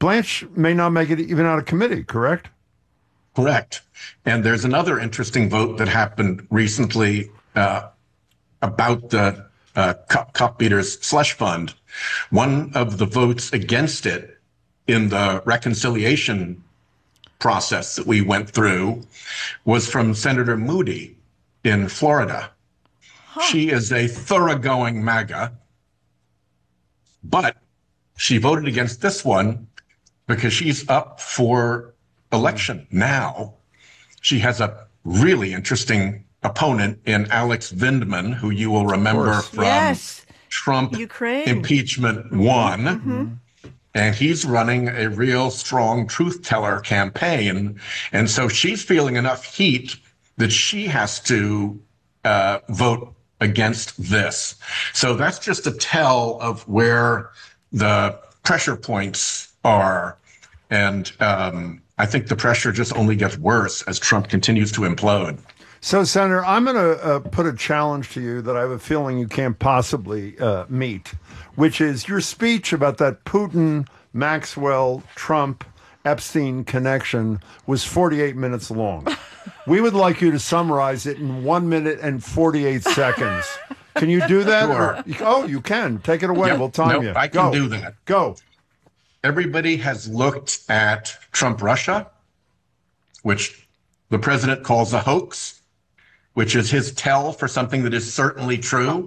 Blanche may not make it even out of committee, correct? Correct. And there's another interesting vote that happened recently about the Cop Beaters slush fund. One of the votes against it in the reconciliation process that we went through was from Senator Moody in Florida. She is a thoroughgoing MAGA, but she voted against this one because she's up for election now. She has a really interesting opponent in Alex Vindman, who you will remember from Trump Ukraine. Impeachment 1. And he's running a real strong truth teller campaign. And so she's feeling enough heat that she has to vote against this. So that's just a tell of where the pressure points are. And I think the pressure just only gets worse as Trump continues to implode. So, Senator, I'm going to put a challenge to you that I have a feeling you can't possibly meet, which is your speech about that Putin, Maxwell, Trump, Epstein connection was 48 minutes long. We would like you to summarize it in 1 minute and 48 seconds. Can you do that? Sure. You can. Take it away. We'll time you. I can do that. Go. Everybody has looked at Trump Russia, which the president calls a hoax, which is his tell for something that is certainly true.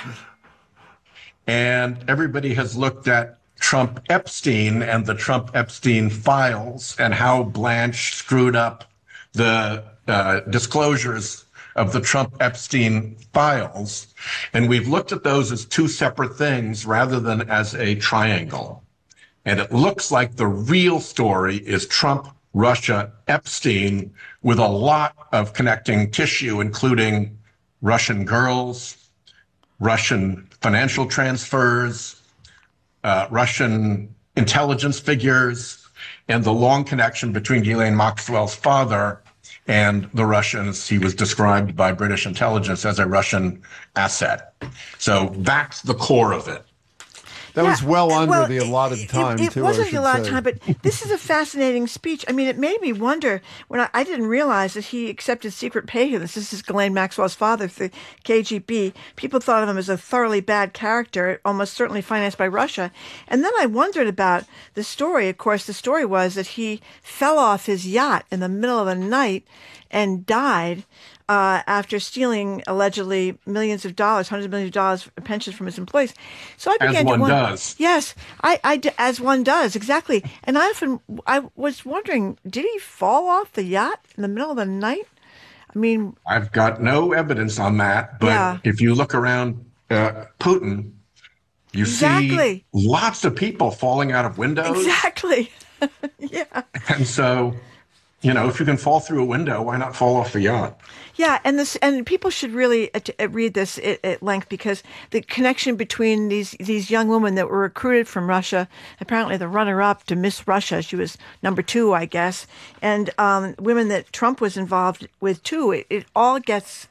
And everybody has looked at Trump Epstein and the Trump Epstein files and how Blanche screwed up the disclosures of the Trump Epstein files. And we've looked at those as two separate things rather than as a triangle. And it looks like the real story is Trump, Russia, Epstein, with a lot of connecting tissue, including Russian girls, Russian financial transfers, Russian intelligence figures, and the long connection between Ghislaine Maxwell's father and the Russians. He was described by British intelligence as a Russian asset. So that's the core of it. That was well under the allotted time, it too. It wasn't the allotted time, but this is a fascinating speech. I mean, it made me wonder when I didn't realize that he accepted secret pay. This is Ghislaine Maxwell's father, the KGB. People thought of him as a thoroughly bad character, almost certainly financed by Russia. And then I wondered about the story. Of course, the story was that he fell off his yacht in the middle of the night and died after stealing allegedly millions of dollars, hundreds of millions of dollars pensions from his employees. So I began to wonder. As one does. Yes, as one does, exactly. And I was wondering, did he fall off the yacht in the middle of the night? I mean, I've got no evidence on that, but if you look around Putin, you see lots of people falling out of windows. Exactly. Yeah. And so, if you can fall through a window, why not fall off the yacht? Yeah, and people should really read this at length, because the connection between these young women that were recruited from Russia, apparently the runner-up to Miss Russia, she was number 2, I guess, and women that Trump was involved with too. It gets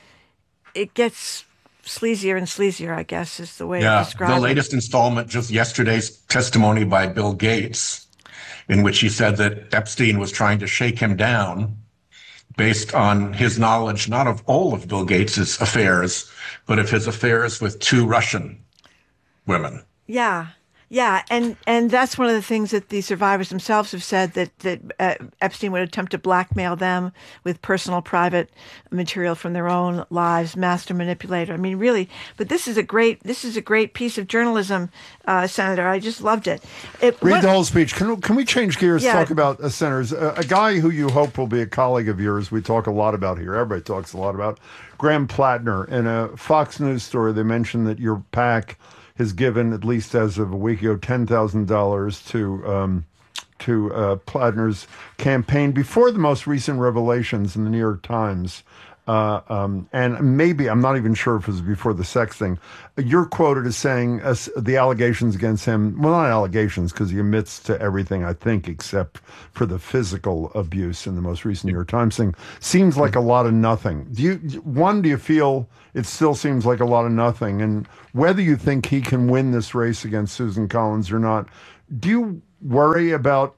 sleazier and sleazier, I guess, is the way to describe it. The latest installment, just yesterday's testimony by Bill Gates, in which he said that Epstein was trying to shake him down based on his knowledge, not of all of Bill Gates's affairs, but of his affairs with 2 Russian women. Yeah. Yeah, and that's one of the things that the survivors themselves have said, that Epstein would attempt to blackmail them with personal, private material from their own lives, master manipulator. I mean, really. But this is a great piece of journalism, Senator. I just loved it. Read the whole speech. Can we change gears? Talk about senators. A guy who you hope will be a colleague of yours. We talk a lot about here. Everybody talks a lot about Graham Plattner. In a Fox News story, they mentioned that your PAC has given, at least as of a week ago, $10,000 to Plattner's campaign before the most recent revelations in the New York Times. And maybe, I'm not even sure if it was before the sex thing. You're quoted as saying the allegations against him, well, not allegations, because he admits to everything, I think, except for the physical abuse in the most recent New York Times thing, seems like a lot of nothing. Do you feel it still seems like a lot of nothing? And whether you think he can win this race against Susan Collins or not, Do you worry about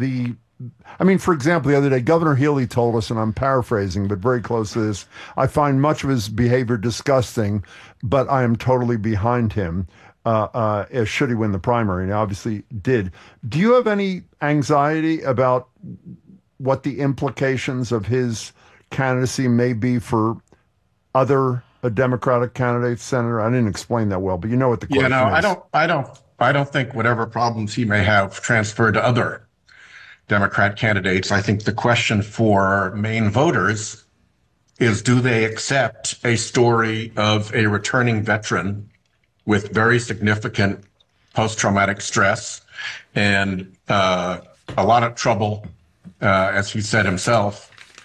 I mean, for example, the other day, Governor Healy told us, and I'm paraphrasing, but very close to this, I find much of his behavior disgusting, but I am totally behind him should he win the primary. And obviously did. Do you have any anxiety about what the implications of his candidacy may be for other Democratic candidates, Senator? I didn't explain that well, but you know what the question is. I don't think whatever problems he may have transferred to other Democrat candidates. I think the question for Maine voters is, do they accept a story of a returning veteran with very significant post-traumatic stress and a lot of trouble, as he said himself,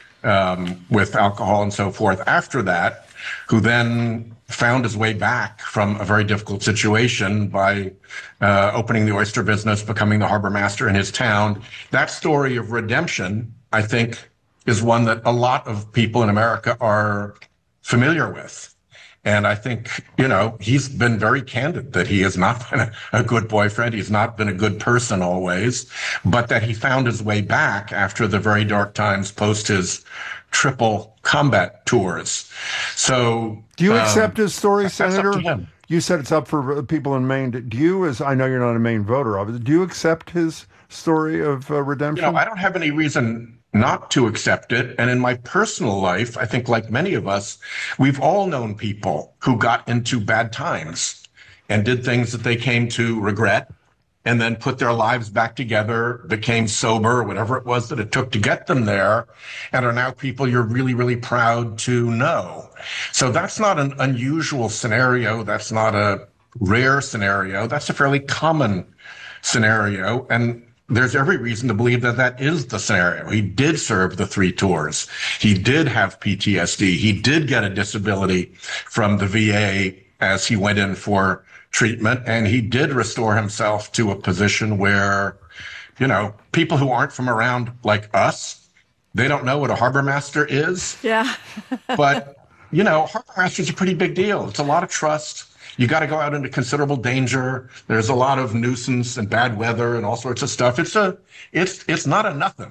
with alcohol and so forth after that, who then found his way back from a very difficult situation by opening the oyster business, becoming the harbor master in his town. That story of redemption, I think, is one that a lot of people in America are familiar with. And I think, he's been very candid that he has not been a good boyfriend. He's not been a good person always, but that he found his way back after the very dark times post his triple combat tours. So, do you accept his story, that's Senator? up to him. You said it's up for people in Maine. Do you, as I know you're not a Maine voter, obviously, do you accept his story of redemption? I don't have any reason not to accept it. And in my personal life, I think like many of us, we've all known people who got into bad times and did things that they came to regret and then put their lives back together, became sober, whatever it was that it took to get them there, and are now people you're really, really proud to know. So that's not an unusual scenario. That's not a rare scenario. That's a fairly common scenario. And there's every reason to believe that that is the scenario. He did serve the 3 tours. He did have PTSD. He did get a disability from the VA as he went in for treatment. And he did restore himself to a position where, people who aren't from around like us, they don't know what a harbor master is. Yeah. But, harbor master is a pretty big deal. It's a lot of trust. You got to go out into considerable danger. There's a lot of nuisance and bad weather and all sorts of stuff. It's not a nothing.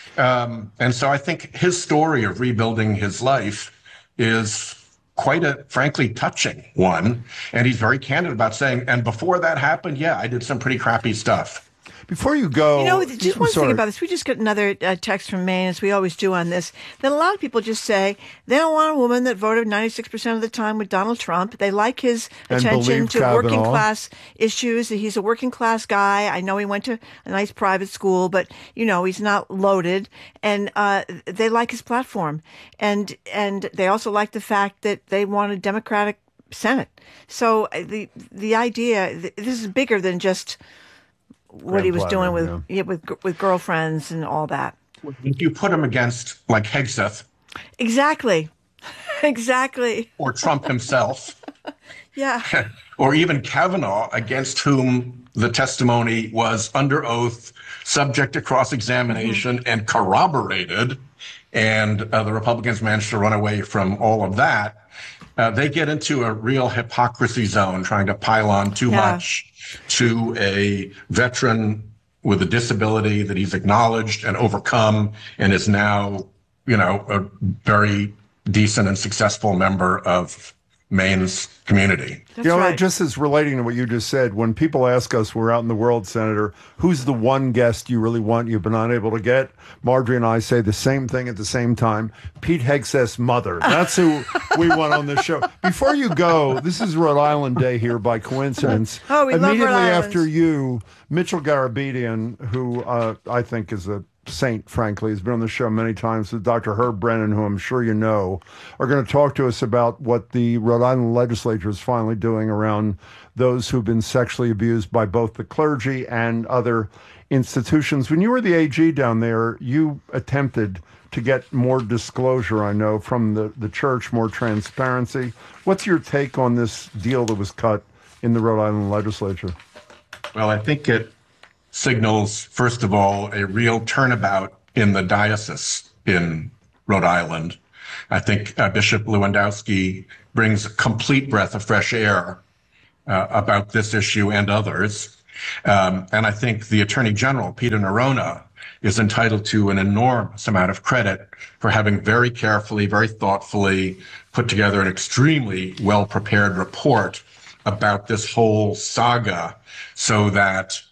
And so I think his story of rebuilding his life is quite a, frankly, touching one. And he's very candid about saying, and before that happened, yeah, I did some pretty crappy stuff. Before you go, just one thing about this. We just got another text from Maine, as we always do on this. Then a lot of people just say they don't want a woman that voted 96% of the time with Donald Trump. They like his attention to working class issues. He's a working class guy. I know he went to a nice private school, but he's not loaded. And they like his platform, and they also like the fact that they want a Democratic Senate. So the idea, this is bigger than just what he was doing with girlfriends and all that. If you put him against like Hegseth. Exactly. Or Trump himself. Yeah. Or even Kavanaugh, against whom the testimony was under oath, subject to cross-examination and corroborated. And the Republicans managed to run away from all of that. They get into a real hypocrisy zone, trying to pile on too much to a veteran with a disability that he's acknowledged and overcome and is now, a very decent and successful member of Maine's community. That's right. Just as relating to what you just said, when people ask us, we're out in the world, Senator, who's the one guest you really want you've been unable to get? Marjorie and I say the same thing at the same time. Pete Hegseth's mother. That's who we want on this show. Before you go, this is Rhode Island Day here by coincidence. Oh, we love Rhode Immediately Island. after you, Mitchell Garabedian, who I think is a saint, frankly, has been on the show many times, with Dr. Herb Brennan, who I'm sure you know, are going to talk to us about what the Rhode Island legislature is finally doing around those who've been sexually abused by both the clergy and other institutions. When you were the AG down there, you attempted to get more disclosure, I know, from the church, more transparency. What's your take on this deal that was cut in the Rhode Island legislature? Well, I think it signals, first of all, a real turnabout in the diocese in Rhode Island. I think Bishop Lewandowski brings a complete breath of fresh air about this issue and others. And I think the Attorney General, Peter Neronha, is entitled to an enormous amount of credit for having very carefully, very thoughtfully put together an extremely well-prepared report about this whole saga so that,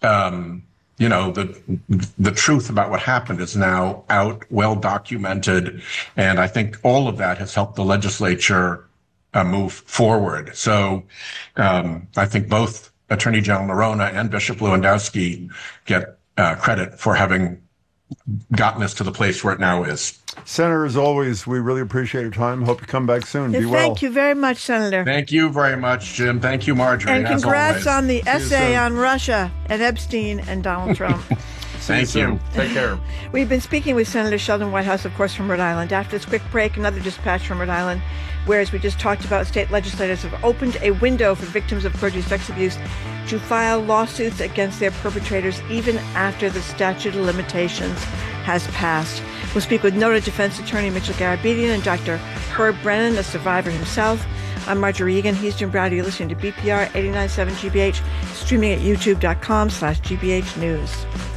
the truth about what happened is now out, well documented. And I think all of that has helped the legislature move forward. So I think both Attorney General Neronha and Bishop Lewandowski get credit for having gotten us to the place where it now is. Senator, as always, we really appreciate your time. Hope you come back soon. Be well. Thank you very much, Senator. Thank you very much, Jim. Thank you, Marjorie. And congrats on the See essay on Russia and Epstein and Donald Trump. Thank you. Take care. We've been speaking with Senator Sheldon Whitehouse, of course, from Rhode Island. After this quick break, another dispatch from Rhode Island, where, as we just talked about, state legislators have opened a window for victims of clergy sex abuse to file lawsuits against their perpetrators even after the statute of limitations has passed. We'll speak with noted defense attorney Mitchell Garabedian and Dr. Herb Brennan, a survivor himself. I'm Marjorie Egan. He's Jim Browder. You're listening to BPR 89.7 GBH, streaming at youtube.com/GBH News.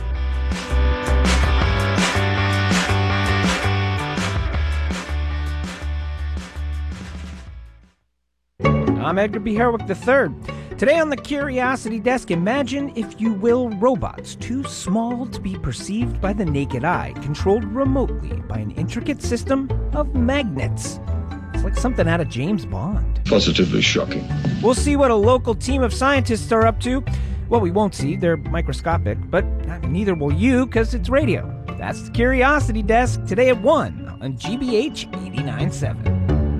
I'm Edgar B. Herwick III. Today on the Curiosity Desk, imagine, if you will, robots too small to be perceived by the naked eye, controlled remotely by an intricate system of magnets. It's like something out of James Bond. Positively shocking. We'll see what a local team of scientists are up to. Well, we won't see. They're microscopic, but neither will you, because it's radio. That's the Curiosity Desk, today at 1 on GBH 89.7.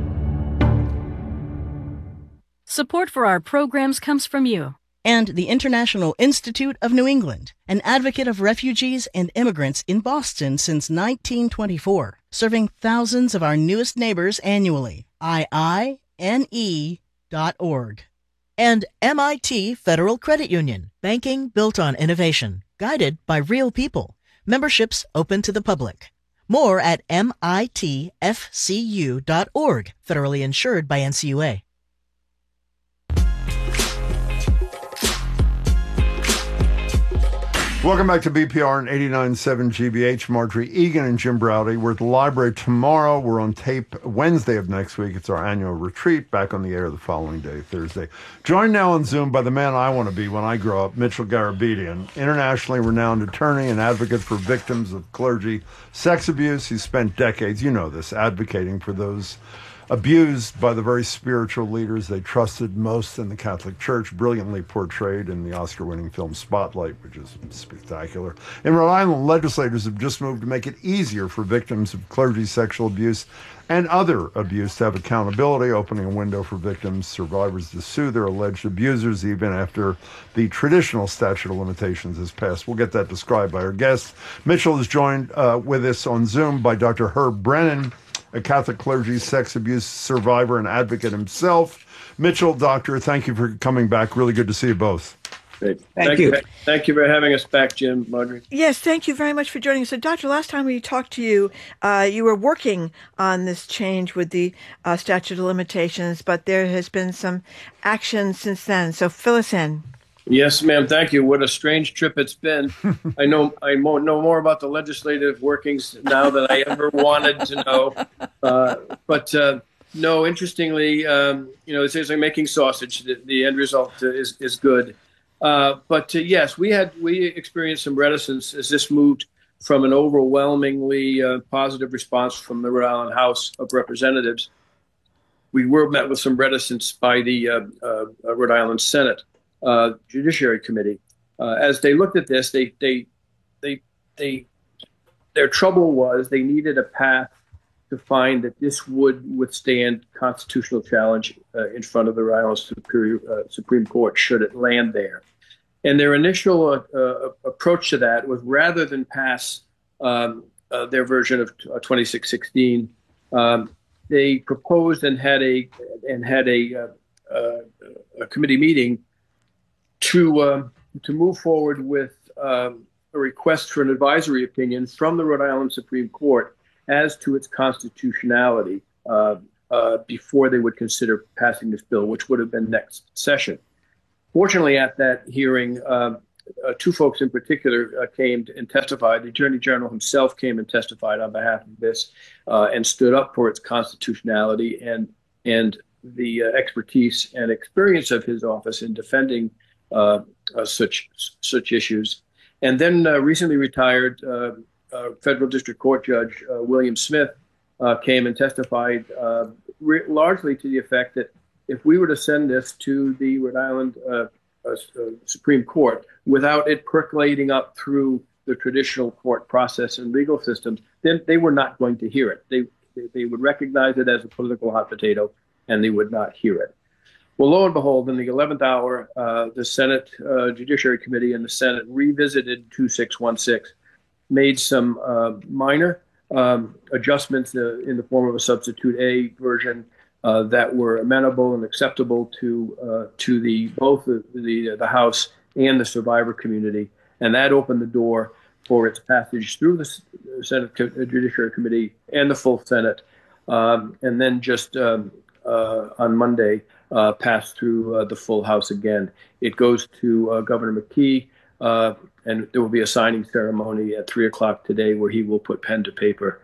Support for our programs comes from you. And the International Institute of New England, an advocate of refugees and immigrants in Boston since 1924, serving thousands of our newest neighbors annually. IINE.org. And MIT Federal Credit Union, banking built on innovation, guided by real people. Memberships open to the public. More at mitfcu.org, federally insured by NCUA. Welcome back to BPR and 89.7 GBH. Marjorie Egan and Jim Browder. We're at the library tomorrow. We're on tape Wednesday of next week. It's our annual retreat. Back on the air the following day, Thursday. Joined now on Zoom by the man I want to be when I grow up, Mitchell Garabedian, internationally renowned attorney and advocate for victims of clergy sex abuse. He's spent decades, you know this, advocating for those abused by the very spiritual leaders they trusted most in the Catholic Church, brilliantly portrayed in the Oscar-winning film Spotlight, which is spectacular. In Rhode Island, legislators have just moved to make it easier for victims of clergy sexual abuse and other abuse to have accountability, opening a window for victims, survivors to sue their alleged abusers even after the traditional statute of limitations has passed. We'll get that described by our guest. Mitchell is joined with us on Zoom by Dr. Herb Brennan, a Catholic clergy sex abuse survivor and advocate himself. Mitchell, doctor, thank you for coming back. Really good to see you both. Great. Thank you. Thank you for having us back, Jim, Marjorie. Yes, thank you very much for joining us. So, Doctor, last time we talked to you, you were working on this change with the statute of limitations, but there has been some action since then. So fill us in. Yes, ma'am. Thank you. What a strange trip it's been. I know more about the legislative workings now than I ever wanted to know. But no, interestingly, it's like making sausage. The end result is good. But yes, we experienced some reticence as this moved from an overwhelmingly positive response from the Rhode Island House of Representatives. We were met with some reticence by the Rhode Island Senate Judiciary Committee. As they looked at this, their trouble was they needed a path to find that this would withstand constitutional challenge in front of the Rhode Island Supreme Court should it land there. And their initial approach to that was, rather than pass their version of 2616, they proposed and had a committee meeting to move forward with a request for an advisory opinion from the Rhode Island Supreme Court as to its constitutionality before they would consider passing this bill, which would have been next session. Fortunately, at that hearing, two folks in particular came and testified. The Attorney General himself came and testified on behalf of this and stood up for its constitutionality and the expertise and experience of his office in defending such issues. And then recently retired Federal District Court Judge William Smith came and testified largely to the effect that if we were to send this to the Rhode Island Supreme Court without it percolating up through the traditional court process and legal systems, then they were not going to hear it. They would recognize it as a political hot potato, and they would not hear it. Well, lo and behold, in the 11th hour, the Senate Judiciary Committee and the Senate revisited 2616, made some minor adjustments in the form of a substitute A version that were amenable and acceptable to both the House and the survivor community, and that opened the door for its passage through the Senate Judiciary Committee and the full Senate, and then just on Monday passed through the full House again. It goes to Governor McKee, and there will be a signing ceremony at 3:00 today where he will put pen to paper.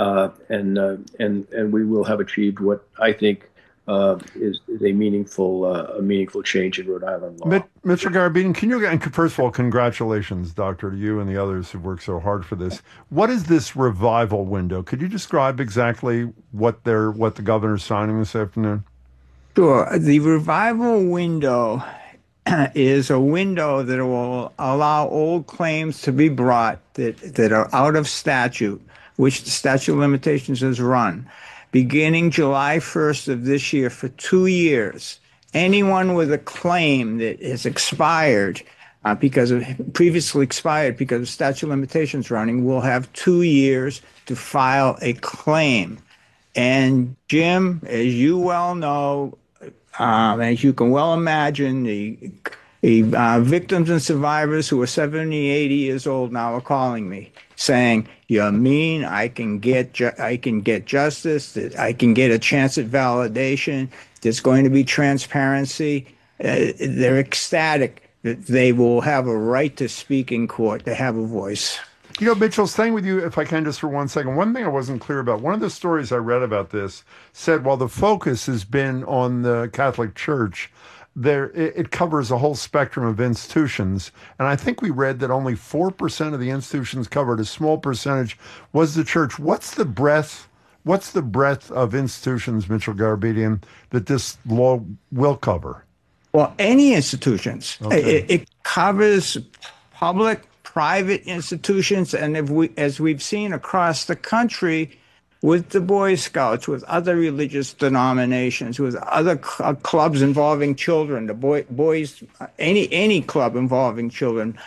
And we will have achieved what I think is a meaningful change in Rhode Island law. Mr. Garabedian, can you, and first of all, congratulations, Doctor, to you and the others who've worked so hard for this. What is this revival window? Could you describe exactly what the governor's signing this afternoon? Sure. The revival window is a window that will allow old claims to be brought that are out of statute, which the statute of limitations has run, beginning July 1st of this year for 2 years. Anyone with a claim that has expired previously expired because of statute of limitations running will have 2 years to file a claim. And Jim, as you well know, as you can well imagine, the victims and survivors who are 70, 80 years old now are calling me saying, "You mean I can get justice, that I can get a chance at validation, there's going to be transparency." They're ecstatic that they will have a right to speak in court, to have a voice. You know, Mitchell, staying with you, if I can, just for 1 second, one thing I wasn't clear about, one of the stories I read about this said while the focus has been on the Catholic Church, it covers a whole spectrum of institutions. And I think we read that only 4% of the institutions covered, a small percentage was the church. What's the breadth of institutions, Mitchell Garabedian, that this law will cover? Well, any institutions. Okay. It covers public, private institutions, and as we've seen across the country with the Boy Scouts, with other religious denominations, with other clubs involving children, any club involving children,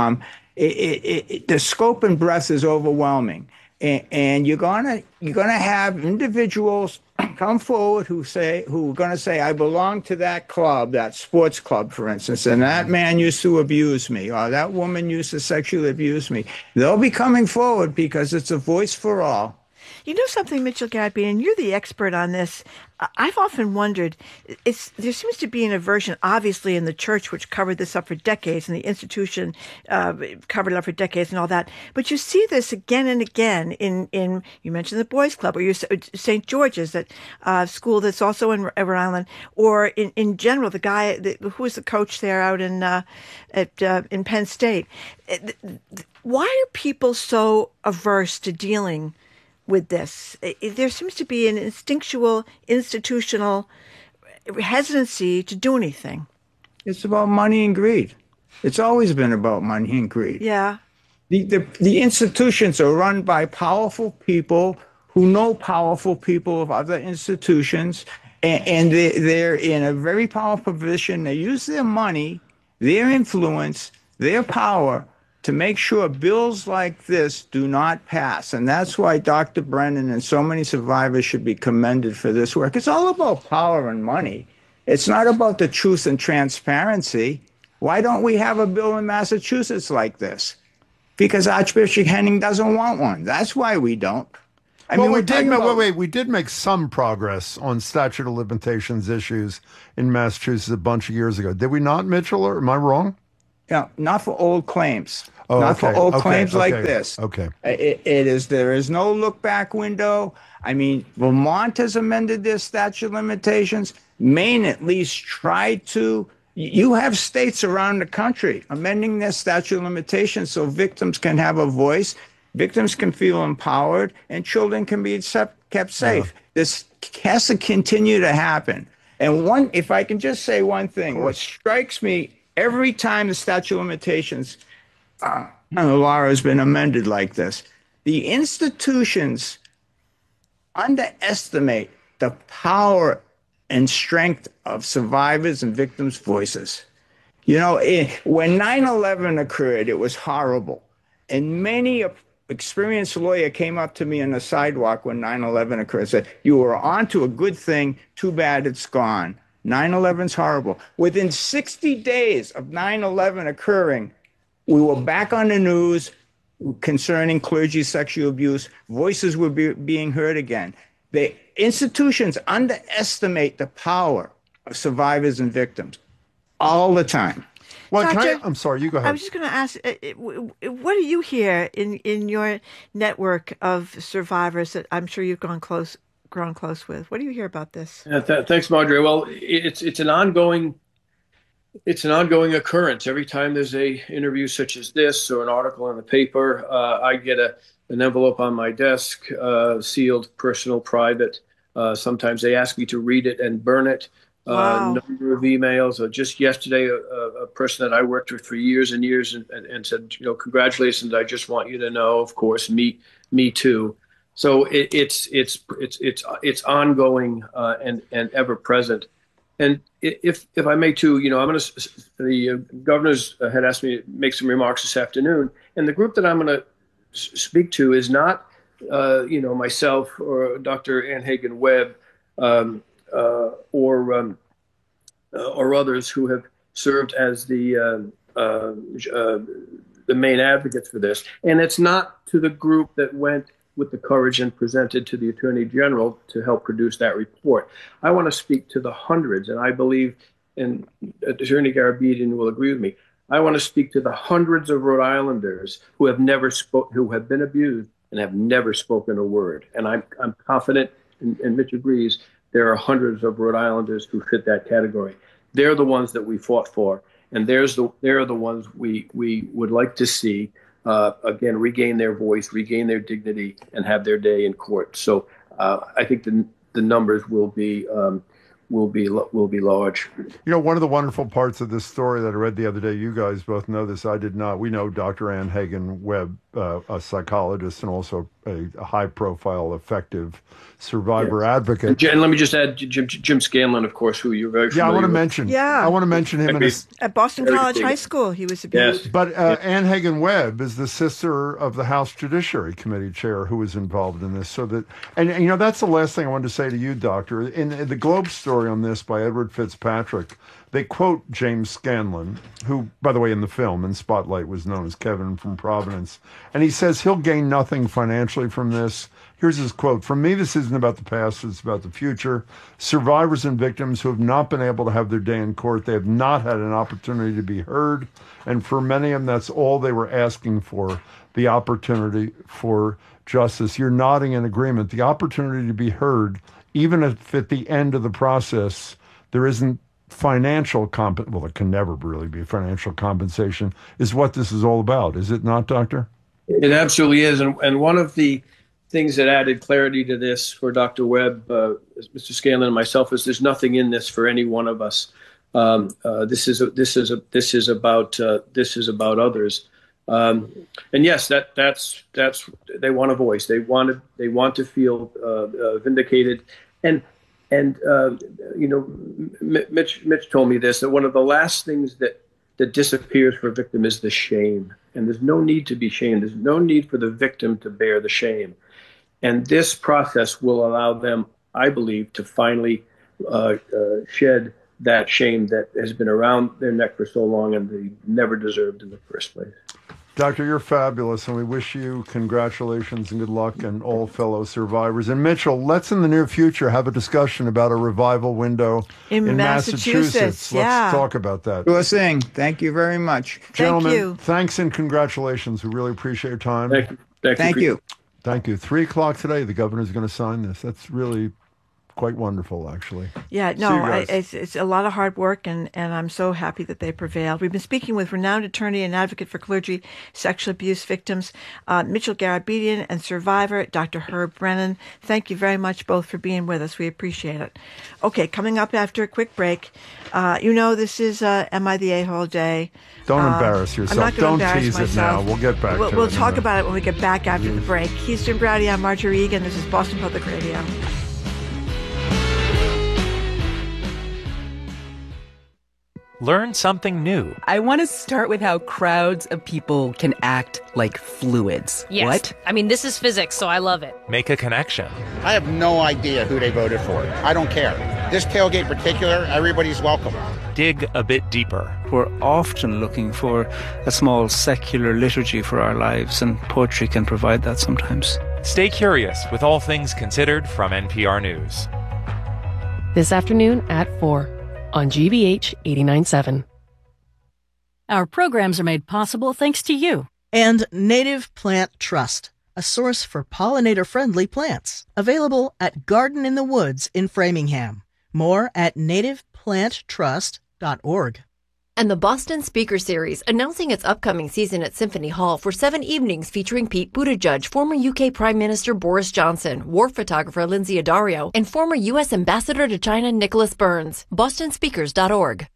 the scope and breadth is overwhelming, and you're gonna have individuals come forward who are going to say, "I belong to that club, that sports club, for instance, and that man used to abuse me, or that woman used to sexually abuse me." They'll be coming forward because it's a voice for all. You know something, Mitchell Garabedian, you're the expert on this. I've often wondered, there seems to be an aversion, obviously, in the church, which covered this up for decades, and the institution covered it up for decades and all that. But you see this again and again in you mentioned the Boys Club, or St. George's, that school that's also in Rhode Island, or in general, the guy who was the coach there out in Penn State. Why are people so averse to dealing with this? There seems to be an instinctual, institutional hesitancy to do anything. It's about money and greed. It's always been about money and greed. Yeah. The institutions are run by powerful people who know powerful people of other institutions, and they're in a very powerful position. They use their money, their influence, their power to make sure bills like this do not pass. And that's why Dr. Brennan and so many survivors should be commended for this work. It's all about power and money. It's not about the truth and transparency. Why don't we have a bill in Massachusetts like this? Because Archbishop Henning doesn't want one. That's why we don't. We did make some progress on statute of limitations issues in Massachusetts a bunch of years ago. Did we not, Mitchell, or am I wrong? not for old claims. Oh, Not okay, for old okay, claims like okay, this. okay. There is no look back window. I mean, Vermont has amended their statute of limitations. Maine at least tried to. You have states around the country amending their statute of limitations so victims can have a voice, victims can feel empowered, and children can be kept safe. This has to continue to happen. And if I can just say one thing, what strikes me every time the statute of limitations law has been amended like this, the institutions underestimate the power and strength of survivors and victims' voices. You know, when 9/11 occurred, it was horrible. And many experienced lawyer came up to me on the sidewalk when 9/11 occurred and said, you were on to a good thing, too bad it's gone. 9/11's horrible. Within 60 days of 9/11 occurring, we were back on the news concerning clergy sexual abuse. Voices were being heard again. The institutions underestimate the power of survivors and victims all the time. Well, Doctor, I'm sorry, you go ahead. I was just going to ask, what do you hear in your network of survivors that I'm sure you've grown close with? What do you hear about this? Thanks, Marjorie. Well, it's an ongoing occurrence. Every time there's a interview such as this or an article in the paper, I get an envelope on my desk, sealed, personal, private. Sometimes they ask me to read it and burn it. Wow. Number of emails. Just yesterday, a person that I worked with for years and years and said, congratulations. I just want you to know, of course, me too. So it's ongoing and ever present. And if I may too, the governors had asked me to make some remarks this afternoon, and the group that I'm going to speak to is not, myself or Dr. Ann Hagen-Webb or others who have served as the main advocates for this, and it's not to the group that went with the courage and presented to the Attorney General to help produce that report. I want to speak to the hundreds, and I believe, and Attorney Garabedian will agree with me, I want to speak to the hundreds of Rhode Islanders who have been abused and have never spoken a word. And I'm confident, and Mitch agrees, there are hundreds of Rhode Islanders who fit that category. They're the ones that we fought for, and they're the ones we would like to see again regain their voice, regain their dignity, and have their day in court. So I think the numbers will be large. One of the wonderful parts of this story that I read the other day, you guys both know this, I did not. We know Dr. Ann Hagen-Webb, a psychologist and also a high-profile, effective survivor advocate. And let me just add Jim Scanlon, of course, who you're very familiar with. I want to mention him. At Boston College High School, he was abused. Yes. But Ann Hagen-Webb is the sister of the House Judiciary Committee chair who was involved in this. And that's the last thing I wanted to say to you, Doctor. In the Globe story on this by Edward Fitzpatrick, they quote James Scanlon, who, by the way, in the film, in Spotlight, was known as Kevin from Providence. And he says he'll gain nothing financially from this. Here's his quote. "For me, this isn't about the past, it's about the future. Survivors and victims who have not been able to have their day in court, they have not had an opportunity to be heard. And for many of them, that's all they were asking for, the opportunity for justice." You're nodding in agreement. The opportunity to be heard, even if at the end of the process there isn't financial well, it can never really be financial compensation, is what this is all about. Is it not, Doctor? It absolutely is. And one of the things that added clarity to this for Dr. Webb, Mr. Scanlon, and myself is there's nothing in this for any one of us. This is about others. And yes, that's they want a voice. They want to feel vindicated. And Mitch told me this, that one of the last things that disappears for a victim is the shame. And there's no need to be shamed. There's no need for the victim to bear the shame. And this process will allow them, I believe, to finally shed that shame that has been around their neck for so long and they never deserved in the first place. Doctor, you're fabulous, and we wish you congratulations and good luck and all fellow survivors. And Mitchell, let's in the near future have a discussion about a revival window in Massachusetts. Let's talk about that. Sure thing. Thank you very much. Gentlemen, Thank you. Thanks and congratulations. We really appreciate your time. Thank you. Thank you. 3 o'clock today, the governor's going to sign this. That's really quite wonderful, actually. Yeah, no, it's a lot of hard work, and I'm so happy that they prevailed. We've been speaking with renowned attorney and advocate for clergy sexual abuse victims, Mitchell Garabedian, and survivor, Dr. Herb Brennan. Thank you very much both for being with us. We appreciate it. Okay, coming up after a quick break, this is Am I the A-hole Day? Don't embarrass yourself. I'm not going to Don't embarrass tease myself. it now. We'll get back to it. We'll talk about it when we get back after the break. He's Jim Browdy. I'm Marjorie Egan. This is Boston Public Radio. Learn something new. I want to start with how crowds of people can act like fluids. Yes. What? I mean, this is physics, so I love it. Make a connection. I have no idea who they voted for. I don't care. This tailgate in particular, everybody's welcome. Dig a bit deeper. We're often looking for a small secular liturgy for our lives, and poetry can provide that sometimes. Stay curious with All Things Considered from NPR News. This afternoon at 4 on GBH 89.7. Our programs are made possible thanks to you. And Native Plant Trust, a source for pollinator-friendly plants. Available at Garden in the Woods in Framingham. More at nativeplanttrust.org. And the Boston Speaker Series, announcing its upcoming season at Symphony Hall for 7 evenings featuring Pete Buttigieg, former UK Prime Minister Boris Johnson, war photographer Lindsay Addario, and former U.S. Ambassador to China Nicholas Burns. BostonSpeakers.org.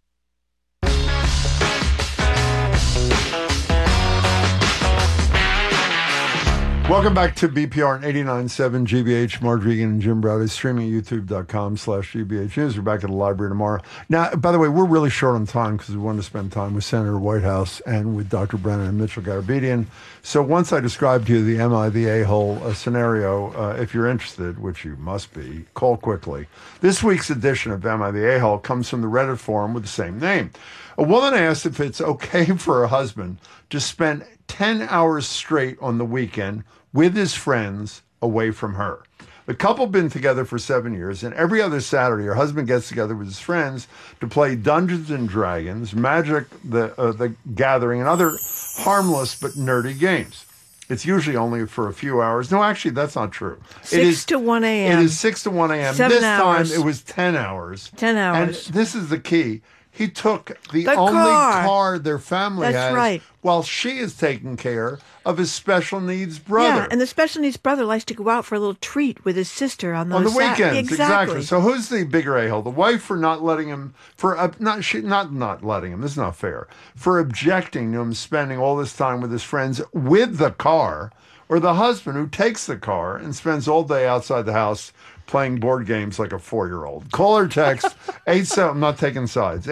Welcome back to BPR and 89.7 GBH. Marjorie Egan and Jim Browdy, streaming at youtube.com/GBH News. We're back at the library tomorrow. Now, by the way, we're really short on time because we wanted to spend time with Senator Whitehouse and with Dr. Brennan and Mitchell Garabedian. So once I described to you the Am I the A-hole scenario, if you're interested, which you must be, call quickly. This week's edition of Am I the A-hole comes from the Reddit forum with the same name. A woman asked if it's okay for her husband to spend 10 hours straight on the weekend with his friends away from her. The couple been together for 7 years, and every other Saturday, her husband gets together with his friends to play Dungeons and Dragons, Magic the Gathering, and other harmless but nerdy games. It's usually only for a few hours. No, actually, that's not true. 6 to 1 a.m. It is 6 to 1 a.m. 7 this hours. time, it was 10 hours. 10 hours. And this is the key. He took the only car. car their family has, That's right. while she is taking care of his special needs brother. Yeah, and the special needs brother likes to go out for a little treat with his sister on the those weekends. Exactly. So who's the bigger a-hole? The wife for not letting him, not letting him, this is not fair, for objecting to him spending all this time with his friends with the car, or the husband who takes the car and spends all day outside the house playing board games like a 4-year-old. Call or text 87. I'm not taking sides.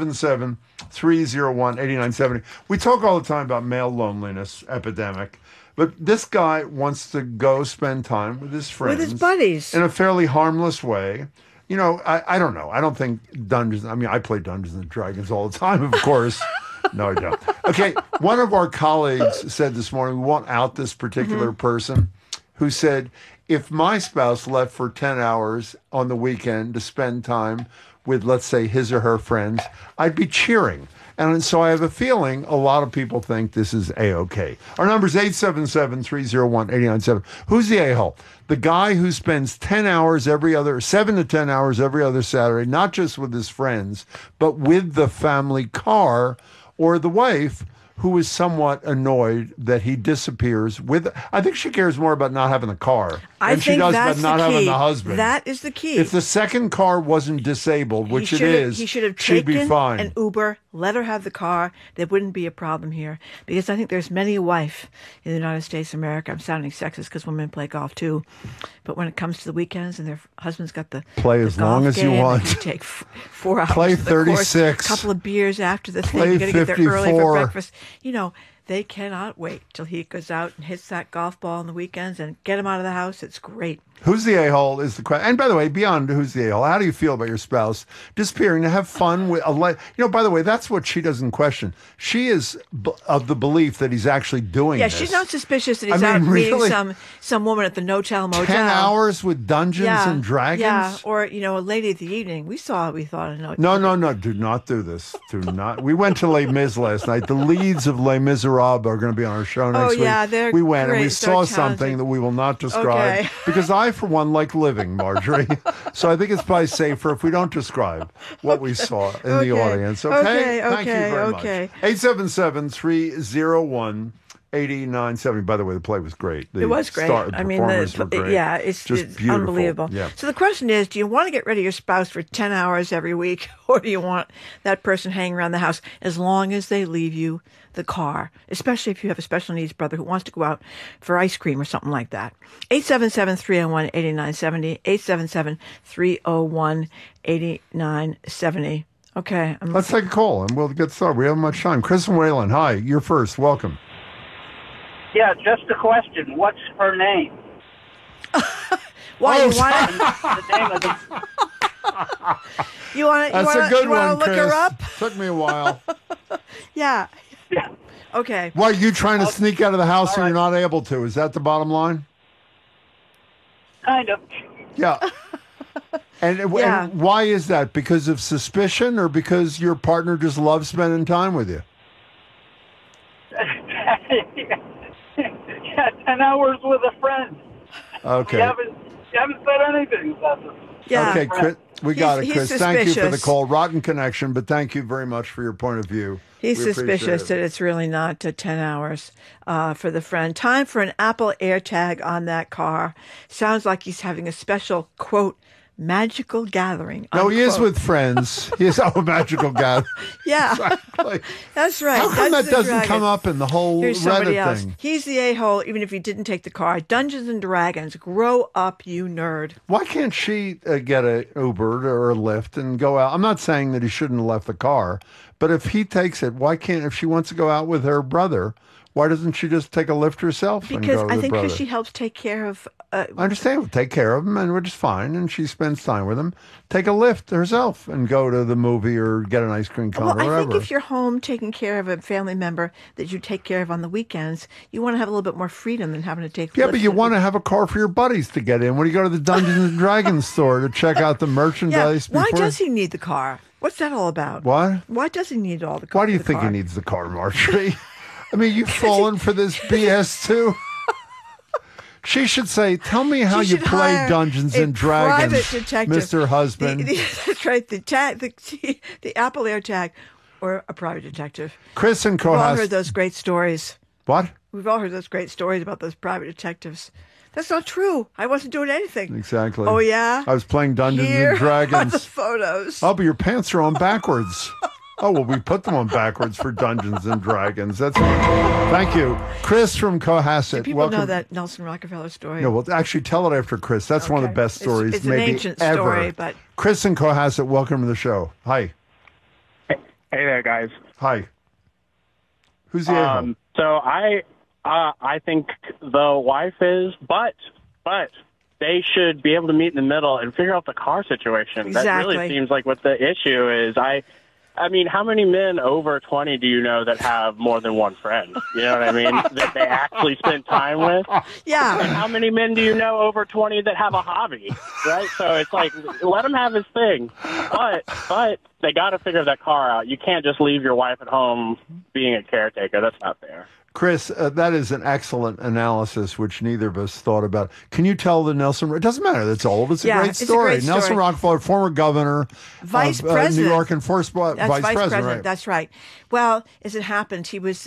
877-301-8970. We talk all the time about male loneliness epidemic, but this guy wants to go spend time with his friends, with his buddies, in a fairly harmless way. You know, I don't know. I don't think Dungeons. I mean, I play Dungeons and Dragons all the time, of course. No, I don't. Okay, one of our colleagues said this morning, we won't out this particular person, who said, if my spouse left for 10 hours on the weekend to spend time with, let's say, his or her friends, I'd be cheering. And so I have a feeling a lot of people think this is A-OK. Our number is 877-301-8970. Who's the a-hole? The guy who spends 7 to 10 hours every other Saturday, not just with his friends, but with the family car, or the wife who is somewhat annoyed that he disappears with. I think she cares more about not having the car than she does about not having the husband. That is the key. If the second car wasn't disabled, which it is, he should have she'd be taken fine. an Uber, let her have the car. There wouldn't be a problem here. Because I think there's many a wife in the United States of America. I'm sounding sexist because women play golf too. But when it comes to the weekends and their husband's got the play as long as you want. You take 4 hours. Play of the 36. Course, a couple of beers after the Play thing. You got to get there early 54. for breakfast. You know, they cannot wait till he goes out and hits that golf ball on the weekends and get him out of the house. It's great. Who's the a-hole is the question. And by the way, beyond who's the a-hole, how do you feel about your spouse disappearing to have fun with by the way, that's what she doesn't question. She is of the belief that he's actually doing this. She's not suspicious that he's out meeting some woman at the No-Tell Motel. 10 hours with Dungeons and Dragons? Yeah, or, a lady of the evening. We saw it, we thought. No, do not do this. Do not. We went to Les Mis last night. The leads of Les Miserables are going to be on our show next week. We went great. and we saw something that we will not describe because I, for one, like living, Marjorie. So I think it's probably safer if we don't describe what we saw in the audience. Okay? Thank you very much. 877-301-8970. By the way, the play was great. It was great. Were great. Yeah, it's unbelievable. Yeah. So the question is, do you want to get rid of your spouse for 10 hours every week, or do you want that person hanging around the house as long as they leave you the car, especially if you have a special needs brother who wants to go out for ice cream or something like that? 877-301-8970, 877-301-8970. Okay. Let's take a call and we'll get started. We haven't much time. Chris and Wayland, hi. You're first. Welcome. Yeah, just a question. What's her name? Why you want the name of the... You want That's a good one, look Chris. her up? Took me a while. Yeah. Okay. Why, you trying to sneak out of the house and you're not able to? Is that the bottom line? Kind of. Yeah. And why is that? Because of suspicion or because your partner just loves spending time with you? 10 hours with a friend. Okay. You haven't said anything about this. Yeah. Okay, Chris, we got it, Chris. Thank you for the suspicious. call. Rotten connection, but thank you very much for your point of view. He's We suspicious appreciate that it's really not 10 hours for the friend. Time for an Apple AirTag on that car. Sounds like he's having a special, quote, magical gathering. No, unquote. he is with friends. He is a magical gathering. Yeah. Exactly. That's right. How come That's that the doesn't dragon. come up in the whole Here's somebody Reddit else. thing? He's the a-hole, even if he didn't take the car. Dungeons and Dragons. Grow up, you nerd. Why can't she get an Uber or a Lyft and go out? I'm not saying that he shouldn't have left the car, but if he takes it, why can't, if she wants to go out with her brother, why doesn't she just take a Lyft herself and Because go to I the think brother? she helps take care of... I understand. We'll take care of him, and we're just fine. And she spends time with him. Take a Lyft herself and go to the movie or get an ice cream cone or I whatever. think if you're home taking care of a family member that you take care of on the weekends, you want to have a little bit more freedom than having to take. Yeah, but you want to have a car for your buddies to get in when you go to the Dungeons and Dragons store to check out the merchandise. Why before. does he need the car? What's that all about? What? Why does he need all the car? Why do you think he needs the car, Marjorie? I mean, you've fallen for this BS too. She should say, "Tell me how you play Dungeons and Dragons, Mr. Husband." That's right. The Apple AirTag, or a private detective. Chris and We've all Cohasset. heard those great stories. What? We've all heard those great stories about those private detectives. That's not true. I wasn't doing anything. Exactly. Oh, yeah? I was playing Dungeons Here and Dragons. are the photos. Oh, but your pants are on backwards. Oh, well, we put them on backwards for Dungeons and Dragons. That's Thank you. Chris from Cohasset. Do people know that Nelson Rockefeller story? No, well, actually, tell it after Chris. That's one of the best stories It's an maybe ancient ever. story, but... Chris and Cohasset, welcome to the show. Hi. Hey there, guys. Hi. Who's the a-hole? So I think the wife is, but they should be able to meet in the middle and figure out the car situation. Exactly. That really seems like what the issue is. I mean, how many men over 20 do you know that have more than one friend? You know what I mean? That they actually spend time with? Yeah. And how many men do you know over 20 that have a hobby? Right? So it's like, let him have his thing. But they got to figure that car out. You can't just leave your wife at home being a caretaker. That's not fair. Chris, that is an excellent analysis, which neither of us thought about. Can you tell the Nelson? It doesn't matter. That's old. It's a great story. Nelson Rockefeller, former governor, Vice of president, New York, and first vice president. Right. That's right. Well, as it happened, he was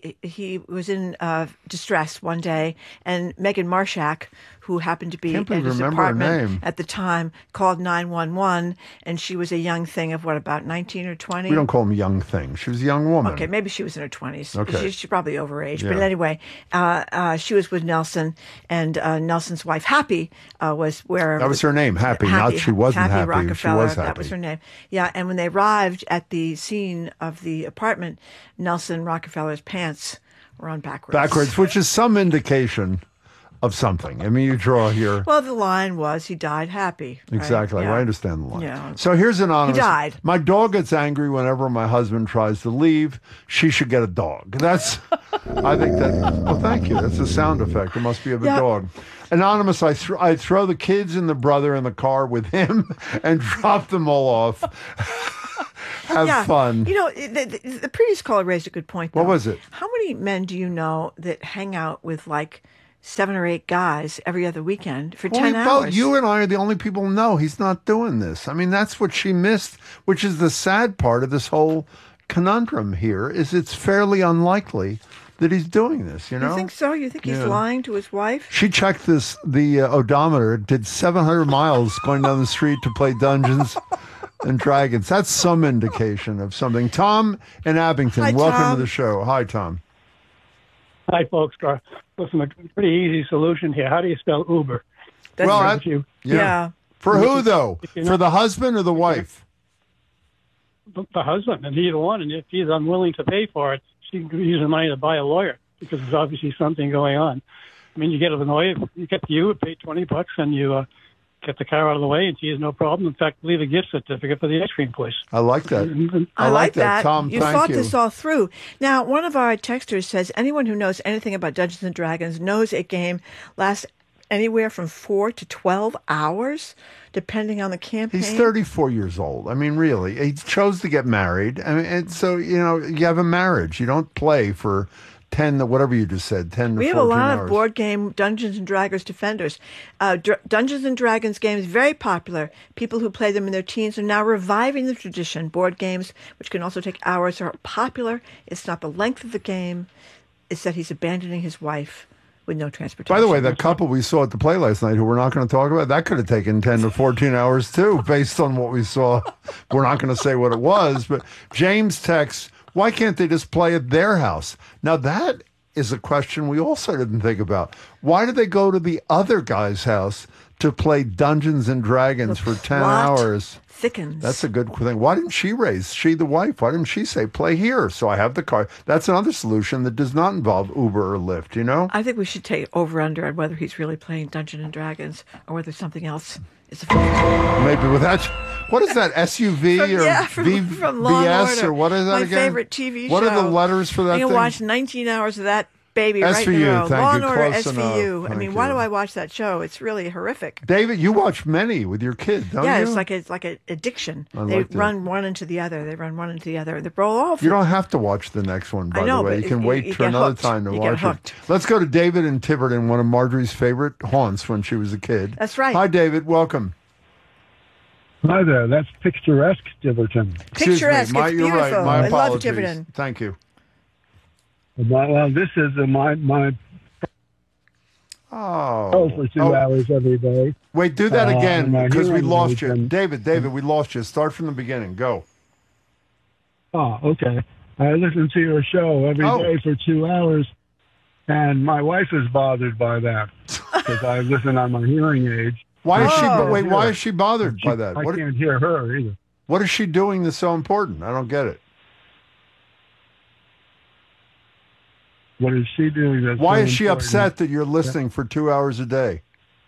in distress one day, and Megan Marshak, who happened to be at his apartment at the time, called 911, and she was a young thing of about 19 or 20? We don't call them young things. She was a young woman. Okay, maybe she was in her 20s. Okay. She's probably overage. Yeah. But anyway, she was with Nelson, and Nelson's wife, Happy, was where... That was her name, Happy. Not she wasn't happy. Rockefeller, She was happy. that was her name. Yeah, and when they arrived at the scene of the apartment, Nelson Rockefeller's pants We're on backwards. Backwards, which is some indication of something. I mean, you draw here. Well, the line was he died happy. Right? Exactly. Yeah. I understand the line. Yeah. So here's anonymous. He died. My dog gets angry whenever my husband tries to leave. She should get a dog. That's, I think that, well, thank you. That's a sound effect. It must be of a dog. Anonymous, I throw the kids and the brother in the car with him and drop them all off. Have fun. You know, the previous caller raised a good point, though. What was it? How many men do you know that hang out with like 7 or 8 guys every other weekend for 10 hours? Well, you and I are the only people who know he's not doing this. I mean, that's what she missed, which is the sad part of this whole conundrum here, is it's fairly unlikely that he's doing this, you know? You think so? You think he's lying to his wife? She checked the odometer, did 700 miles going down the street to play Dungeons and Dragons. That's some indication of something. Tom in Abington, Hi, welcome Tom. to the show. Hi, Tom. Hi, folks. Listen, a pretty easy solution here. How do you spell Uber? For who, though? For the husband or the wife? The husband, and either one. And if he's unwilling to pay for it, she can use the money to buy a lawyer because there's obviously something going on. I mean, you get a lawyer, you get you, pay $20, and you get the car out of the way, and she has no problem. In fact, leave a gift certificate for the ice cream place. I like that. I like that. Tom. You thank thought you. this all through. Now, one of our texters says anyone who knows anything about Dungeons and Dragons knows a game lasts anywhere from 4 to 12 hours, depending on the campaign. He's 34 years old. I mean, really, he chose to get married. I mean, and so you know, you have a marriage. You don't play for 10 to whatever you just said, 10 to 14 hours. We have a lot of board game Dungeons and Dragons defenders. Dungeons and Dragons games, very popular. People who play them in their teens are now reviving the tradition. Board games, which can also take hours, are popular. It's not the length of the game. It's that he's abandoning his wife with no transportation. By the way, that couple we saw at the play last night, who we're not going to talk about, that could have taken 10 to 14 hours too, based on what we saw. We're not going to say what it was, but James texts, why can't they just play at their house? Now, that is a question we also didn't think about. Why do they go to the other guy's house to play Dungeons and Dragons for 10 hours? Thickens. That's a good thing. Why didn't she the wife, why didn't she say, play here? So I have the car. That's another solution that does not involve Uber or Lyft, you know? I think we should take over-under on whether he's really playing Dungeons and Dragons or whether something else is Maybe with that. What is that, SUV from Law and VS Order. or what is that My again? favorite TV show. What are the letters for that I can thing? watch 19 hours of that baby SVU, right in a row. thank Law you. and Order, Close SVU. enough. I mean, Thank why you. do I watch that show? It's really horrific. David, you watch many with your kid, don't Yeah, you? it's like an addiction. I They like that. run one into the other. They run one into the other. They roll off. You don't have to watch the next one, by I know, the way. but You can you wait for get another hooked. time to You get watch hooked. it. Let's go to David in Tiverton, one of Marjorie's favorite haunts when she was a kid. That's right. Hi, David. Welcome. Hi there. That's picturesque Tiverton. Picturesque. Excuse me. It's You're right. beautiful. My I love apologies. Tiverton. Thank you. Well, this is my for 2 hours every day. Wait, do that again my because we hearing lost aids you. and- David, we lost you. Start from the beginning. Go. Oh, okay. I listen to your show every day for 2 hours, and my wife is bothered by that because I listen on my hearing aids. Why is she? Oh. Wait, why is she bothered by that? I can't hear her either. What is she doing that's so important? I don't get it. What is she doing? That's Why so is she important? upset that you're listening for 2 hours a day?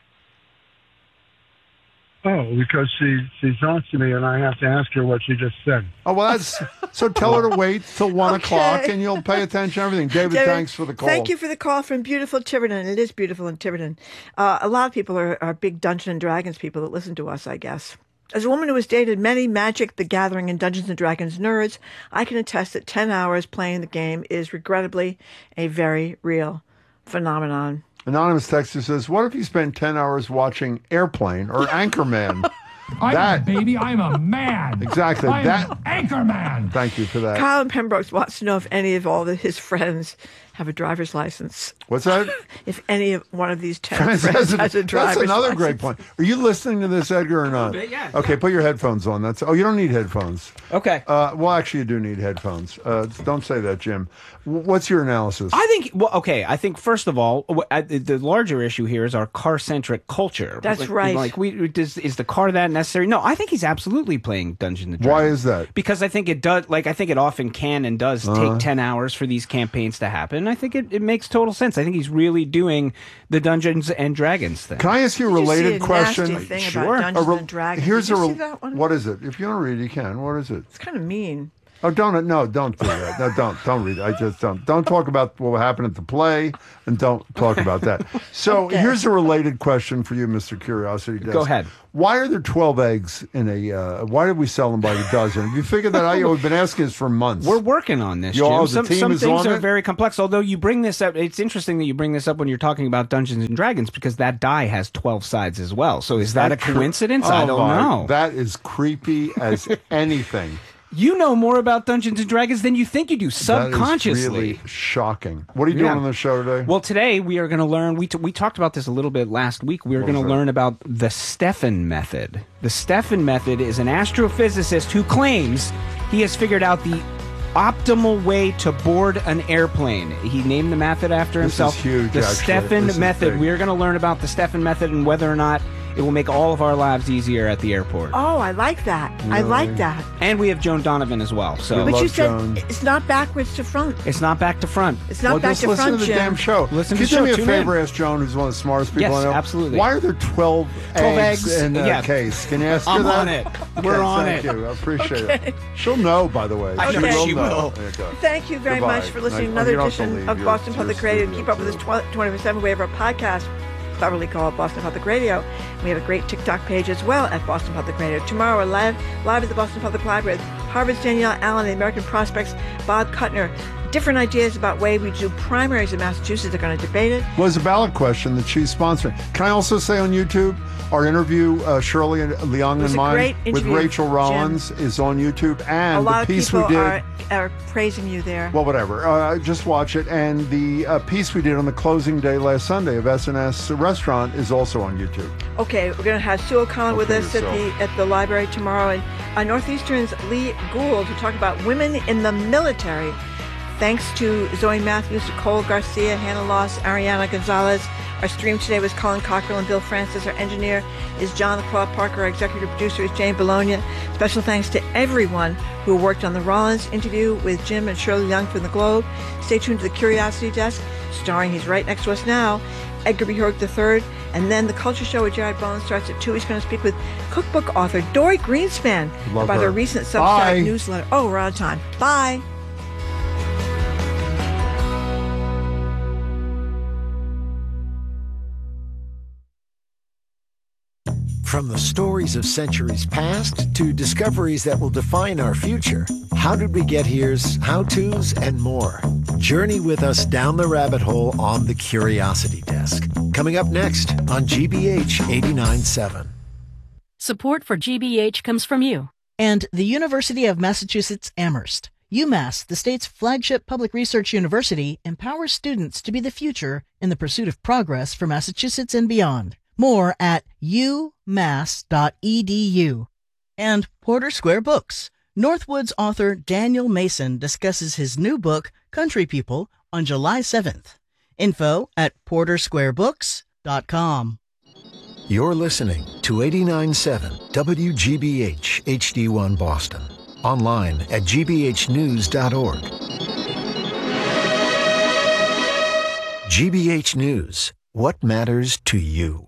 Oh, because she talks to me, and I have to ask her what she just said. Oh, well, that's so tell her to wait till 1 o'clock and you'll pay attention to everything. David, thanks for the call. Thank you for the call from beautiful Tiverton. It is beautiful in Tiverton. A lot of people are big Dungeons and Dragons people that listen to us, I guess. As a woman who has dated many Magic, the Gathering, and Dungeons and Dragons nerds, I can attest that 10 hours playing the game is regrettably a very real phenomenon. Anonymous texter says, what if you spent 10 hours watching Airplane or Anchorman? I'm a man. Exactly. I'm that an Anchorman. Thank you for that. Kyle in Pembroke wants to know if any of all his friends have a driver's license. What's that? If any of one of these 10 friends has a driver's That's another license. great point. Are you listening to this, Edgar, or not? Yeah. Okay, put your headphones on. You don't need headphones. Okay. Well, actually, you do need headphones. Don't say that, Jim. What's your analysis? I think first of all, the larger issue here is our car-centric culture. That's right. Is the car that necessary? No, I think he's absolutely playing Dungeons and Dragons. Why is that? Because I think it does. I think it often can and does take 10 hours for these campaigns to happen. and I think it makes total sense. I think he's really doing the Dungeons and Dragons thing. Can I ask you a related question? Nasty thing about Dungeons and Dragons. Here's Did you see that one? What is it? If you don't read it, you can. What is it? It's kind of mean. Oh, don't do that. No, don't read it. I just don't. Don't talk about what happened at the play, and don't talk about that. So here's a related question for you, Mr. Curiosity Desk. Go ahead. Why are there 12 eggs in a? Why did we sell them by the dozen? Have you figured that out? We've been asking this for months. We're working on this, Jim. Some things are very complex. Although you bring this up, it's interesting that you bring this up when you're talking about Dungeons and Dragons because that die has 12 sides as well. So is that a coincidence? I don't know. That is creepy as anything. You know more about Dungeons and Dragons than you think you do subconsciously. That is really shocking. What are you doing on the show today? Well, today we are going to learn. We talked about this a little bit last week. We are going to learn about the Stefan method. The Stefan method is an astrophysicist who claims he has figured out the optimal way to board an airplane. He named the method after himself. This is huge, the Stefan method. We are going to learn about the Stefan method and whether or not it will make all of our lives easier at the airport. Oh, I like that. Really? I like that. And we have Joan Donovan as well. So, but you said it's not backwards to front. It's not back to front. It's not back to front, Listen to the Jim. damn show. Listen Can to the show. You do me a favor, ask Joan, who's one of the smartest people I know. Yes, absolutely. Why are there 12 eggs in a case? Can you ask her that? I'm on it. We're on it. Thank you. I appreciate it. She'll know, by the way. She will. Thank you very much for listening to another edition of Boston Public Radio. Keep up with this 24/7 way of our podcast, cleverly called Boston Public Radio. We have a great TikTok page as well at Boston Public Radio. Tomorrow, live at the Boston Public Library with Harvard's Danielle Allen, the American Prospects, Bob Kuttner. Different ideas about way we do primaries in Massachusetts. They're going to debate it. Well, it's a ballot question that she's sponsoring. Can I also say on YouTube, our interview, Shirley Leung and mine, with Rachel Rollins is on YouTube. And a lot the piece of people we did are praising you there. Well, whatever. Just watch it. And the piece we did on the closing day last Sunday of S&S Restaurant is also on YouTube. Okay, we're going to have Sue O'Connell with us at the library tomorrow. And Northeastern's Lee Gould to talk about women in the military. Thanks to Zoe Matthews, Nicole Garcia, Hannah Loss, Ariana Gonzalez. Our stream today was Colin Cockrell and Bill Francis. Our engineer is John Claude Parker. Our executive producer is Jane Bologna. Special thanks to everyone who worked on the Rollins interview with Jim and Shirley Young from the Globe. Stay tuned to the Curiosity Desk, starring, he's right next to us now, Edgar B. Hurg III. And then the Culture Show with Jared Bowen starts at 2. He's going to speak with cookbook author Dory Greenspan about her recent Substack newsletter. Oh, we're out of time. Bye. From the stories of centuries past to discoveries that will define our future, How Did We Get Here's how-tos and more. Journey with us down the rabbit hole on the Curiosity Desk. Coming up next on GBH 89.7. Support for GBH comes from you. And the University of Massachusetts Amherst. UMass, the state's flagship public research university, empowers students to be the future in the pursuit of progress for Massachusetts and beyond. More at umass.edu. And Porter Square Books. Northwood's author Daniel Mason discusses his new book, Country People, on July 7th. Info at portersquarebooks.com. You're listening to 89.7 WGBH HD1 Boston. Online at gbhnews.org. GBH News. What matters to you?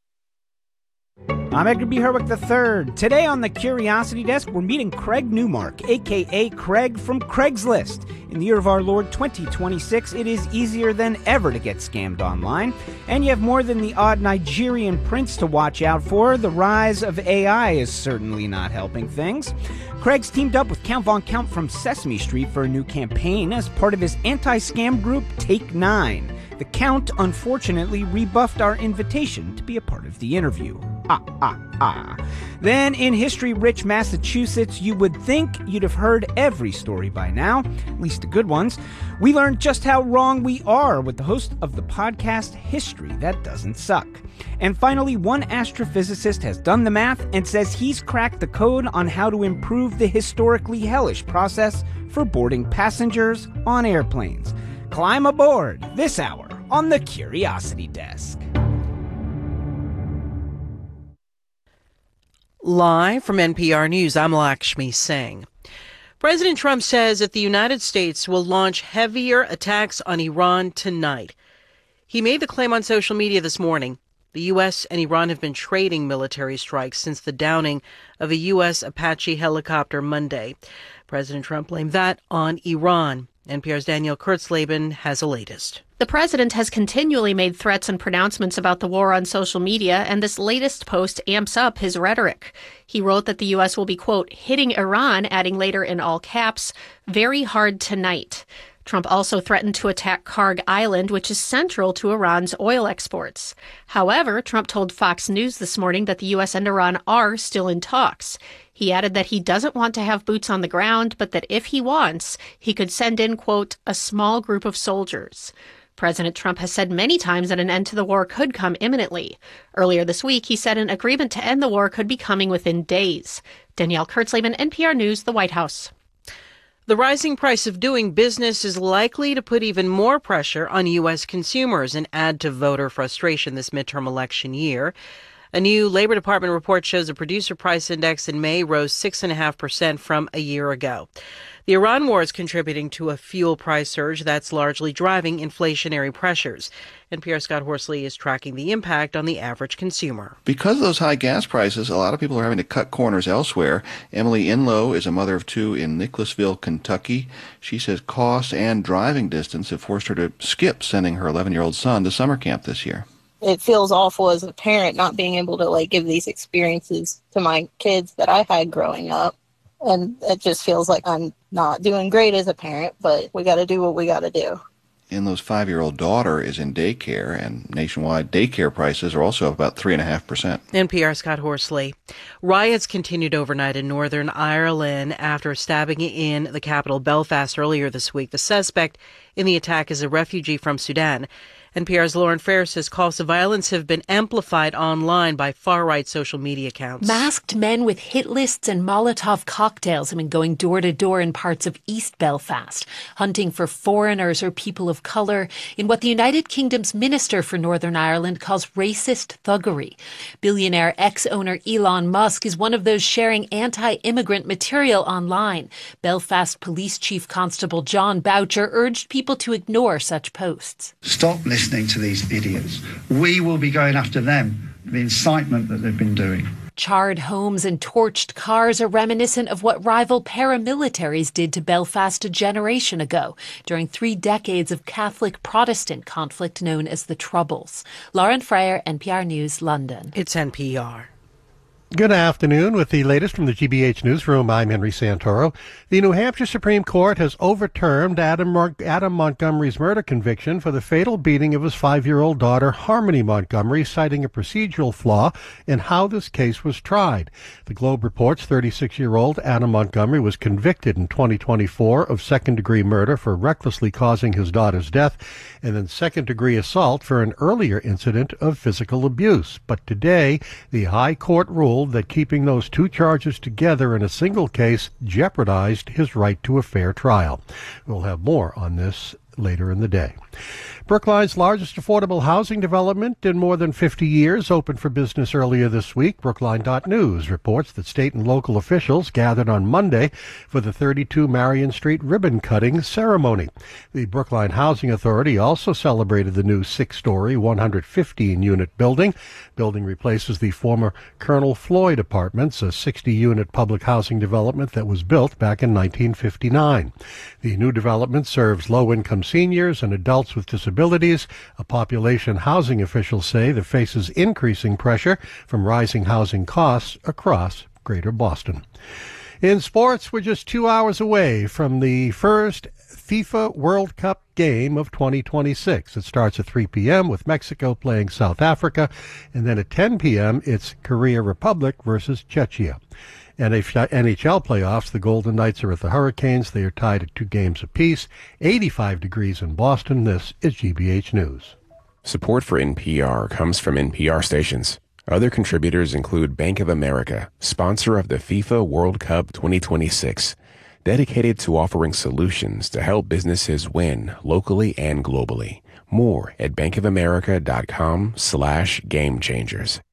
I'm Edgar B. Herwick III. Today on the Curiosity Desk, we're meeting Craig Newmark, a.k.a. Craig from Craigslist. In the year of our Lord 2026, it is easier than ever to get scammed online. And you have more than the odd Nigerian prince to watch out for. The rise of AI is certainly not helping things. Craig's teamed up with Count Von Count from Sesame Street for a new campaign as part of his anti-scam group, Take 9. The Count, unfortunately, rebuffed our invitation to be a part of the interview. Then, in history-rich Massachusetts, you would think you'd have heard every story by now, at least the good ones. We learned just how wrong we are with the host of the podcast History That Doesn't Suck. And finally, one astrophysicist has done the math and says he's cracked the code on how to improve the historically hellish process for boarding passengers on airplanes. Climb aboard this hour on the Curiosity Desk. Live from NPR News, I'm Lakshmi Singh. President Trump says that the United States will launch heavier attacks on Iran tonight. He made the claim on social media this morning. The U.S. and Iran have been trading military strikes since the downing of a U.S. Apache helicopter Monday. President Trump blamed that on Iran. NPR's Danielle Kurtzleben has the latest. The president has continually made threats and pronouncements about the war on social media, and this latest post amps up his rhetoric. He wrote that the U.S. will be, quote, hitting Iran, adding later in all caps, very hard tonight. Trump also threatened to attack Karg Island, which is central to Iran's oil exports. However, Trump told Fox News this morning that the U.S. and Iran are still in talks. He added that he doesn't want to have boots on the ground, but that if he wants, he could send in, quote, a small group of soldiers. President Trump has said many times that an end to the war could come imminently. Earlier this week, he said an agreement to end the war could be coming within days. Danielle Kurtzleben, NPR News, the White House. The rising price of doing business is likely to put even more pressure on U.S. consumers and add to voter frustration this midterm election year. A new Labor Department report shows the producer price index in May rose 6.5% from a year ago. The Iran war is contributing to a fuel price surge that's largely driving inflationary pressures. NPR's Scott Horsley is tracking the impact on the average consumer. Because of those high gas prices, a lot of people are having to cut corners elsewhere. Emily Inlow is a mother of two in Nicholasville, Kentucky. She says cost and driving distance have forced her to skip sending her 11-year-old son to summer camp this year. It feels awful as a parent not being able to give these experiences to my kids that I had growing up. And it just feels like I'm not doing great as a parent, but we got to do what we got to do. Inlow's 5-year-old daughter is in daycare, and nationwide daycare prices are also up about 3.5%. NPR Scott Horsley. Riots continued overnight in Northern Ireland after stabbing in the capital Belfast earlier this week. The suspect in the attack is a refugee from Sudan. NPR's Lauren Fair says calls of violence have been amplified online by far-right social media accounts. Masked men with hit lists and Molotov cocktails have been going door to door in parts of East Belfast, hunting for foreigners or people of colour in what the United Kingdom's Minister for Northern Ireland calls racist thuggery. Billionaire ex-owner Elon Musk is one of those sharing anti-immigrant material online. Belfast Police Chief Constable John Boucher urged people to ignore such posts. Stop listening to these idiots. We will be going after them, the incitement that they've been doing. Charred homes and torched cars are reminiscent of what rival paramilitaries did to Belfast a generation ago during 3 decades of Catholic-Protestant conflict known as the Troubles. Lauren Fryer, NPR News, London. It's NPR. Good afternoon. With the latest from the GBH Newsroom, I'm Henry Santoro. The New Hampshire Supreme Court has overturned Adam Montgomery's murder conviction for the fatal beating of his 5-year-old daughter, Harmony Montgomery, citing a procedural flaw in how this case was tried. The Globe reports 36-year-old Adam Montgomery was convicted in 2024 of second-degree murder for recklessly causing his daughter's death and then second-degree assault for an earlier incident of physical abuse. But today, the High Court ruled that keeping those two charges together in a single case jeopardized his right to a fair trial. We'll have more on this later in the day. Brookline's largest affordable housing development in more than 50 years opened for business earlier this week. Brookline.news reports that state and local officials gathered on Monday for the 32 Marion Street ribbon-cutting ceremony. The Brookline Housing Authority also celebrated the new 6-story, 115-unit building. Building replaces the former Colonel Floyd Apartments, a 60-unit public housing development that was built back in 1959. The new development serves low-income seniors and adults with disabilities, a population housing officials say that faces increasing pressure from rising housing costs across Greater Boston. In sports, we're just 2 hours away from the first FIFA World Cup game of 2026. It starts at 3 p.m. with Mexico playing South Africa, and then at 10 p.m. it's Korea Republic versus Czechia. NHL playoffs, the Golden Knights are at the Hurricanes. They are tied at 2 games apiece. 85 degrees in Boston. This is GBH News. Support for NPR comes from NPR stations. Other contributors include Bank of America, sponsor of the FIFA World Cup 2026, dedicated to offering solutions to help businesses win locally and globally. More at bankofamerica.com/gamechangers.